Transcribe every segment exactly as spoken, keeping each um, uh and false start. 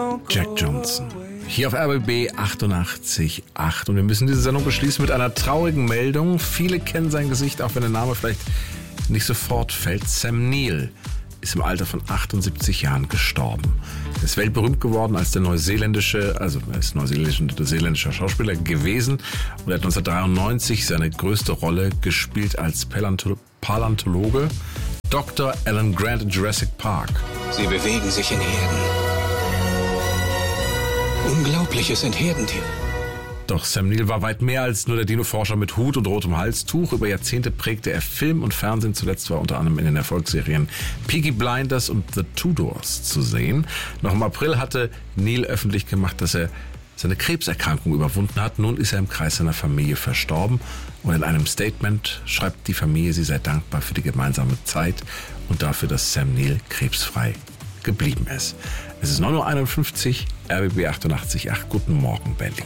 Jack Johnson. Hier auf R B B achtundachtzig Komma acht. Und wir müssen diese Sendung beschließen mit einer traurigen Meldung. Viele kennen sein Gesicht, auch wenn der Name vielleicht nicht sofort fällt. Sam Neill ist im Alter von achtundsiebzig Jahren gestorben. Er ist weltberühmt geworden als der neuseeländische, also er ist neuseeländischer Schauspieler gewesen und er hat neunzehnhundertdreiundneunzig seine größte Rolle gespielt als Paläontologe Doktor Alan Grant in Jurassic Park. Sie bewegen sich in Herden. Unglaubliches sind Herdentiere. Doch Sam Neill war weit mehr als nur der Dino-Forscher mit Hut und rotem Halstuch. Über Jahrzehnte prägte er Film und Fernsehen. Zuletzt war unter anderem in den Erfolgsserien Peaky Blinders und The Tudors zu sehen. Noch im April hatte Neill öffentlich gemacht, dass er seine Krebserkrankung überwunden hat. Nun ist er im Kreis seiner Familie verstorben. Und in einem Statement schreibt die Familie, sie sei dankbar für die gemeinsame Zeit und dafür, dass Sam Neill krebsfrei geblieben ist. Es ist neun Uhr einundfünfzig, R B B achtundachtzig Komma acht. Guten Morgen, Berlin.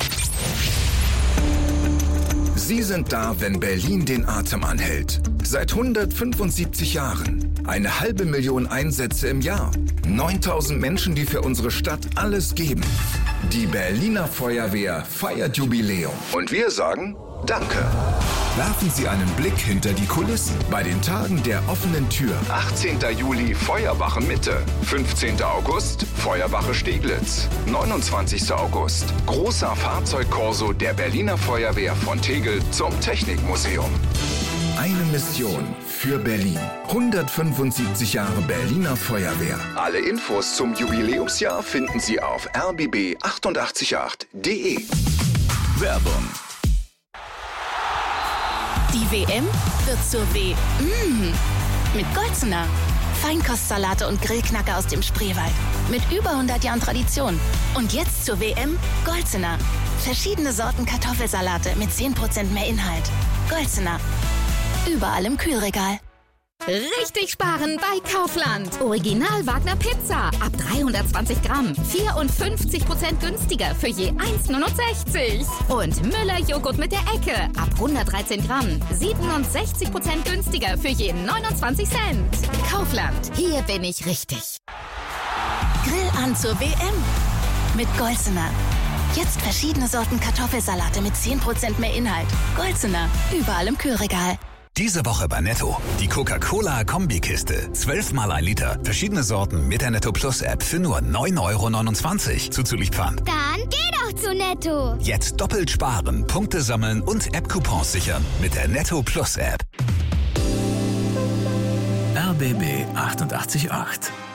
Sie sind da, wenn Berlin den Atem anhält. Seit hundertfünfundsiebzig Jahren. Eine halbe Million Einsätze im Jahr. neuntausend Menschen, die für unsere Stadt alles geben. Die Berliner Feuerwehr feiert Jubiläum. Und wir sagen Danke. Werfen Sie einen Blick hinter die Kulissen. Bei den Tagen der offenen Tür. achtzehnten Juli Feuerwache Mitte. fünfzehnten August Feuerwache Steglitz. neunundzwanzigsten August großer Fahrzeugkorso der Berliner Feuerwehr von Tegel zum Technikmuseum. Eine Mission für Berlin. hundertfünfundsiebzig Jahre Berliner Feuerwehr. Alle Infos zum Jubiläumsjahr finden Sie auf r b b achtundachtzig Komma acht punkt d e. Werbung. Die W M wird zur W. Mmh. Mit Golzener. Feinkostsalate und Grillknacker aus dem Spreewald. Mit über hundert Jahren Tradition. Und jetzt zur W M Golzener. Verschiedene Sorten Kartoffelsalate mit zehn Prozent mehr Inhalt. Golzener. Überall im Kühlregal. Richtig sparen bei Kaufland. Original Wagner Pizza. Ab dreihundertzwanzig Gramm. vierundfünfzig Prozent günstiger für je eins Komma neunundsechzig. Und Müller Joghurt mit der Ecke. Ab hundertdreizehn Gramm. siebenundsechzig Prozent günstiger für je neunundzwanzig Cent. Kaufland. Hier bin ich richtig. Grill an zur W M. Mit Golzener. Jetzt verschiedene Sorten Kartoffelsalate mit zehn Prozent mehr Inhalt. Golzener. Überall im Kühlregal. Diese Woche bei Netto. Die Coca-Cola-Kombikiste. zwölfmal ein Liter. Verschiedene Sorten mit der Netto Plus App für nur neun Euro neunundzwanzig. Zuzüglich Pfand. Dann geh doch zu Netto. Jetzt doppelt sparen, Punkte sammeln und App-Coupons sichern mit der Netto Plus App. R B B achtundachtzig Komma acht.